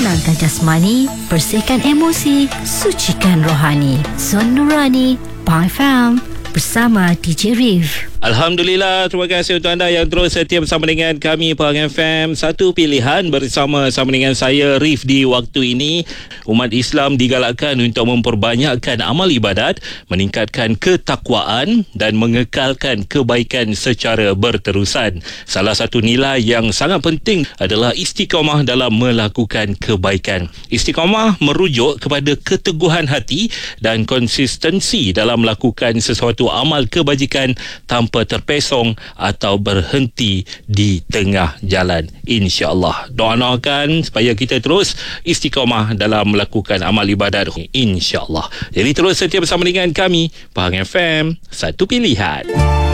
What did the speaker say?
tenangkan jasmani, bersihkan emosi, sucikan rohani. Zon Nurani, Pahang FM, bersama DJ Rif. Alhamdulillah, terima kasih untuk anda yang terus setia bersama dengan kami Pahang FM. Satu pilihan bersama dengan saya Rif di waktu ini. Umat Islam digalakkan untuk memperbanyakkan amal ibadat, meningkatkan ketakwaan dan mengekalkan kebaikan secara berterusan. Salah satu nilai yang sangat penting adalah istiqamah dalam melakukan kebaikan. Istiqamah merujuk kepada keteguhan hati dan konsistensi dalam melakukan sesuatu amal kebajikan tanpa terpesong atau berhenti di tengah jalan. InsyaAllah. Doakan supaya kita terus istiqamah dalam melakukan amal ibadat. InsyaAllah. Jadi terus setia bersama dengan kami Pahang FM, satu pilihan.